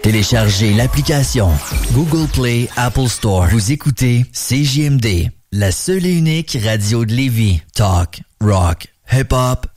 Téléchargez l'application Google Play, Apple Store. Vous écoutez CJMD, la seule et unique radio de Lévis. Talk, rock, hip-hop,